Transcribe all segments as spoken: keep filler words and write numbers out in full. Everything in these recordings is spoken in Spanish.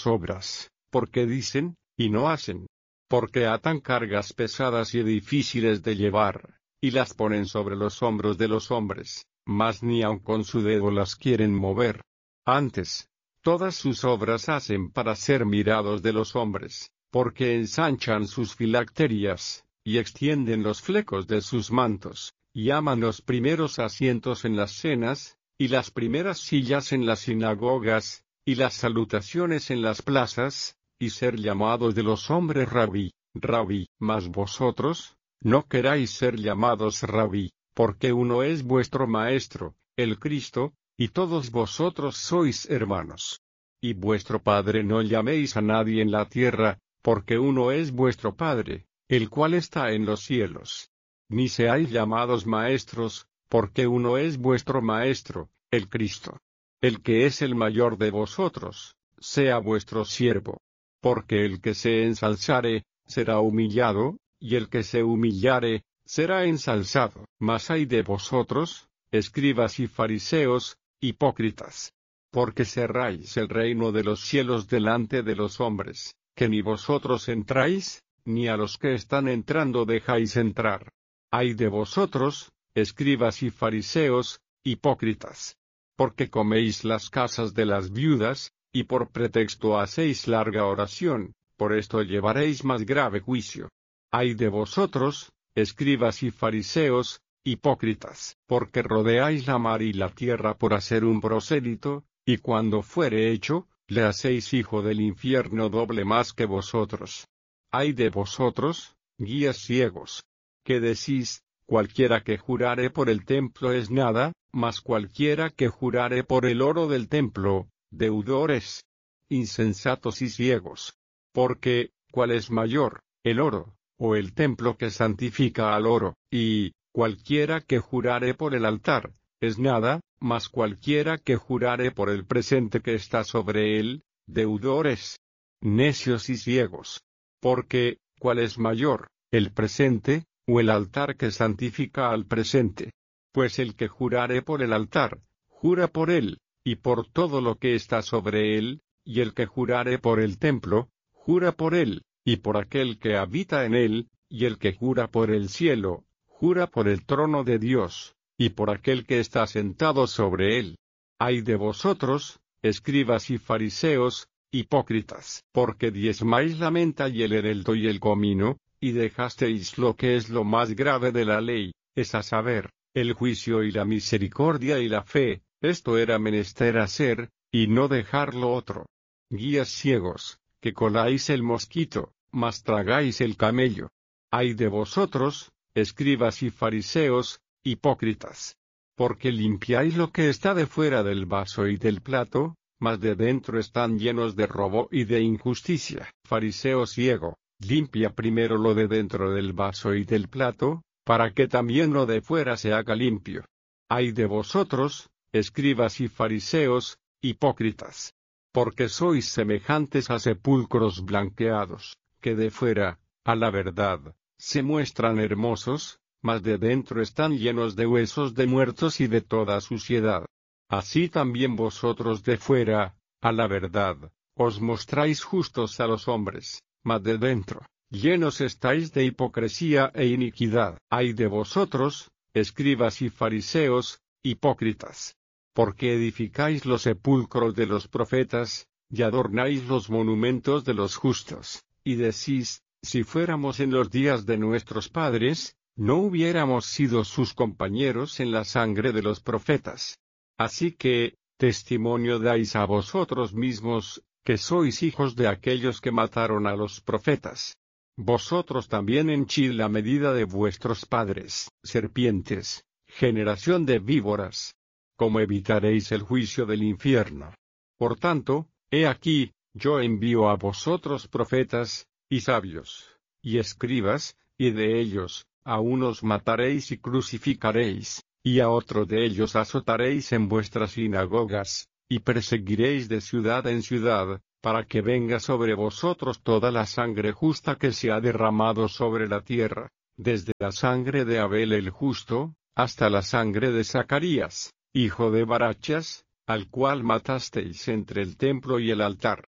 sus obras, porque dicen, y no hacen. Porque atan cargas pesadas y difíciles de llevar, y las ponen sobre los hombros de los hombres, mas ni aun con su dedo las quieren mover. Antes, todas sus obras hacen para ser mirados de los hombres, porque ensanchan sus filacterias, y extienden los flecos de sus mantos, y aman los primeros asientos en las cenas, y las primeras sillas en las sinagogas, y las salutaciones en las plazas, y ser llamados de los hombres rabí, rabí. Mas vosotros, no queráis ser llamados rabí, porque uno es vuestro maestro, el Cristo, y todos vosotros sois hermanos. Y vuestro Padre no llaméis a nadie en la tierra, porque uno es vuestro Padre, el cual está en los cielos. Ni seáis llamados maestros, porque uno es vuestro Maestro, el Cristo. El que es el mayor de vosotros, sea vuestro siervo. Porque el que se ensalzare, será humillado, y el que se humillare, será ensalzado. Mas ay de vosotros, escribas y fariseos, hipócritas. Porque cerráis el reino de los cielos delante de los hombres, que ni vosotros entráis, ni a los que están entrando dejáis entrar. Ay de vosotros, escribas y fariseos, hipócritas. Porque coméis las casas de las viudas, y por pretexto hacéis larga oración, por esto llevaréis más grave juicio. Ay de vosotros, escribas y fariseos, hipócritas, porque rodeáis la mar y la tierra por hacer un prosélito, y cuando fuere hecho, le hacéis hijo del infierno doble más que vosotros. Ay de vosotros, guías ciegos, que decís, cualquiera que jurare por el templo es nada, mas cualquiera que jurare por el oro del templo, deudores. Insensatos y ciegos. Porque, ¿cuál es mayor, el oro, o el templo que santifica al oro? Y, cualquiera que jurare por el altar, es nada, mas cualquiera que jurare por el presente que está sobre él, deudores. Necios y ciegos. Porque, ¿cuál es mayor, el presente, o el altar que santifica al presente? Pues el que jurare por el altar, jura por él, y por todo lo que está sobre él, y el que jurare por el templo, jura por él, y por aquel que habita en él, y el que jura por el cielo, jura por el trono de Dios, y por aquel que está sentado sobre él. Ay de vosotros, escribas y fariseos, hipócritas, porque diezmáis la menta y el eneldo y el comino, y dejasteis lo que es lo más grave de la ley, es a saber, el juicio y la misericordia y la fe. Esto era menester hacer, y no dejar lo otro. Guías ciegos, que coláis el mosquito, mas tragáis el camello. Ay de vosotros, escribas y fariseos, hipócritas. Porque limpiáis lo que está de fuera del vaso y del plato, mas de dentro están llenos de robo y de injusticia. Fariseo ciego, limpia primero lo de dentro del vaso y del plato, para que también lo de fuera se haga limpio. Ay de vosotros, escribas y fariseos, hipócritas. Porque sois semejantes a sepulcros blanqueados, que de fuera, a la verdad, se muestran hermosos, mas de dentro están llenos de huesos de muertos y de toda suciedad. Así también vosotros de fuera, a la verdad, os mostráis justos a los hombres, mas de dentro, llenos estáis de hipocresía e iniquidad. Ay de vosotros, escribas y fariseos, hipócritas. Porque edificáis los sepulcros de los profetas, y adornáis los monumentos de los justos, y decís, si fuéramos en los días de nuestros padres, no hubiéramos sido sus compañeros en la sangre de los profetas. Así que, testimonio dais a vosotros mismos, que sois hijos de aquellos que mataron a los profetas. Vosotros también henchid la medida de vuestros padres, serpientes, generación de víboras. ¿Cómo evitaréis el juicio del infierno? Por tanto, he aquí, yo envío a vosotros profetas, y sabios, y escribas, y de ellos, a unos mataréis y crucificaréis, y a otro de ellos azotaréis en vuestras sinagogas, y perseguiréis de ciudad en ciudad, para que venga sobre vosotros toda la sangre justa que se ha derramado sobre la tierra, desde la sangre de Abel el justo, hasta la sangre de Zacarías, hijo de Barachas, al cual matasteis entre el templo y el altar.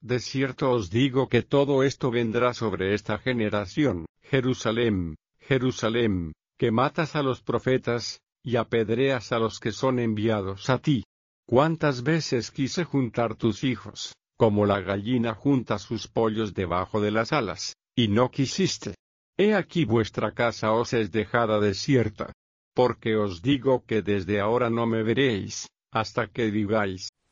De cierto os digo que todo esto vendrá sobre esta generación. Jerusalén, Jerusalén, que matas a los profetas, y apedreas a los que son enviados a ti. ¿Cuántas veces quise juntar tus hijos, como la gallina junta sus pollos debajo de las alas, y no quisiste? He aquí vuestra casa os es dejada desierta. Porque os digo que desde ahora no me veréis, hasta que digáis,